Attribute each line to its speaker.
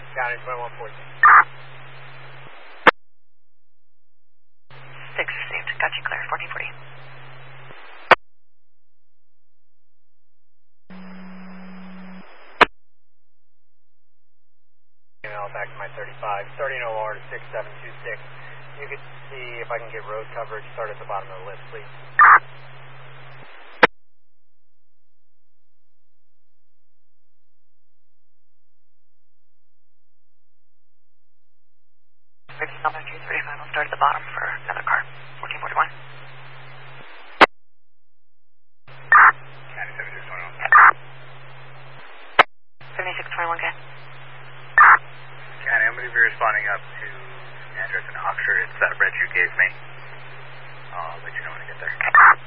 Speaker 1: County 2114.
Speaker 2: 6 received. Got you clear. 1440.
Speaker 1: Email back to my 35. Starting OR to 6726. You could see if I can get road coverage. Start at the bottom of the list, please.
Speaker 2: British number 235. I'll start at the bottom for another car. 1441.
Speaker 1: County 7621.
Speaker 2: 7621, okay.
Speaker 1: County, I'm going to be responding up to an address in Oxford. It's that red you gave me. I'll let you know when I get there.